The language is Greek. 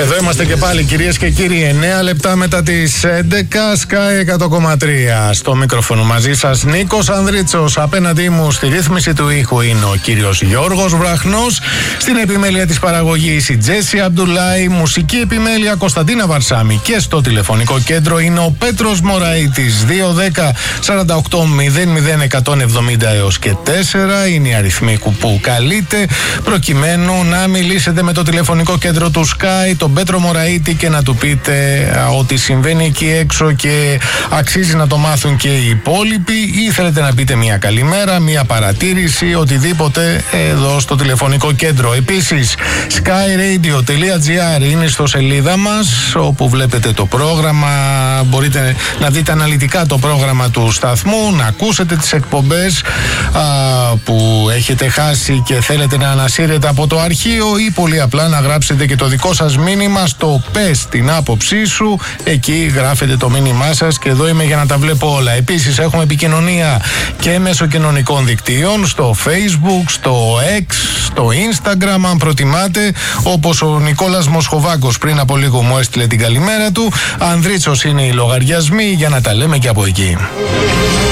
Εδώ είμαστε και πάλι, κυρίες και κύριοι, 9 λεπτά μετά τις 11, Sky 100,3. Στο μικρόφωνο μαζί σας Νίκος Ανδρίτσος. Απέναντί μου στη ρύθμιση του ήχου είναι ο κύριος Γιώργος Βραχνός. Στην επιμέλεια της παραγωγής η Τζέσι Αμπτουλάη. Μουσική επιμέλεια Κωνσταντίνα Βαρσάμι. Και στο τηλεφωνικό κέντρο είναι ο Πέτρος Μωραΐτης. 210 48 00 170 έως και 4 είναι οι αριθμοί που καλείτε προκειμένου να μιλήσετε με το τηλεφωνικό κέντρο του Sky, τον Πέτρο Μωραΐτη, και να του πείτε ότι συμβαίνει εκεί έξω και αξίζει να το μάθουν και οι υπόλοιποι, ή θέλετε να πείτε μια καλημέρα, μια παρατήρηση, οτιδήποτε εδώ στο τηλεφωνικό κέντρο. Επίσης, skyradio.gr είναι στο σελίδα μας, όπου βλέπετε το πρόγραμμα, μπορείτε να δείτε αναλυτικά το πρόγραμμα του σταθμού, να ακούσετε τις εκπομπές που έχετε χάσει και θέλετε να ανασύρετε από το αρχείο, ή πολύ απλά να γράψετε και το δικό σας μήνυμα στο «Πες την άποψή σου». Εκεί γράφετε το μήνυμά σας και εδώ είμαι για να τα βλέπω όλα. Επίσης έχουμε επικοινωνία και μέσω κοινωνικών δικτύων, στο Facebook, στο X, στο Instagram αν προτιμάτε, όπως ο Νικόλας Μοσχοβάκος πριν από λίγο μου έστειλε την καλημέρα του. Ανδρίτσος είναι οι λογαριασμοί για να τα λέμε και από εκεί.